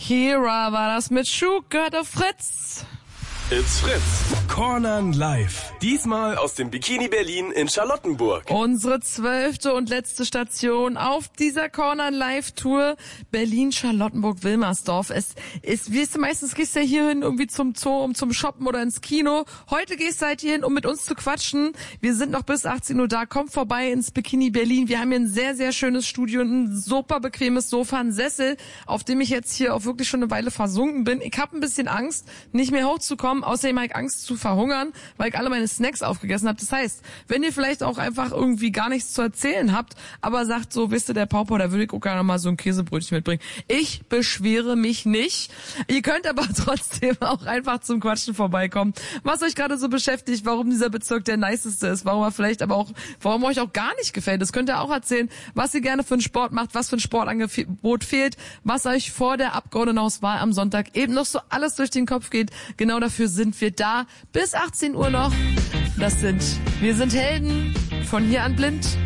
Hera war das mit Schuh, gehört auf Fritz. It's Fritz. Cornern live. Diesmal aus dem Bikini Berlin in Charlottenburg. Unsere 12. und letzte Station auf dieser Cornern Live Tour Berlin-Charlottenburg-Wilmersdorf. Es ist, wie meistens gehst du ja hier hin irgendwie zum Zoo, um zum Shoppen oder ins Kino. Heute gehst du halt hier hin, um mit uns zu quatschen. Wir sind noch bis 18 Uhr da. Kommt vorbei ins Bikini Berlin. Wir haben hier ein sehr, sehr schönes Studio, ein super bequemes Sofa, ein Sessel, auf dem ich jetzt hier auch wirklich schon eine Weile versunken bin. Ich habe ein bisschen Angst, nicht mehr hochzukommen. Außerdem habe ich Angst zu verhungern, weil ich alle meine Snacks aufgegessen habe. Das heißt, wenn ihr vielleicht auch einfach irgendwie gar nichts zu erzählen habt, aber sagt so, wisst ihr, der Pauper, da würde ich auch gerne mal so ein Käsebrötchen mitbringen. Ich beschwere mich nicht. Ihr könnt aber trotzdem auch einfach zum Quatschen vorbeikommen. Was euch gerade so beschäftigt, warum dieser Bezirk der niceste ist, warum er vielleicht aber auch, warum euch auch gar nicht gefällt. Das könnt ihr auch erzählen, was ihr gerne für einen Sport macht, was für ein Sportangebot fehlt, was euch vor der Abgeordnetenhauswahl am Sonntag eben noch so alles durch den Kopf geht. Genau dafür sind wir da bis 18 Uhr noch. Wir sind Helden von hier an blind.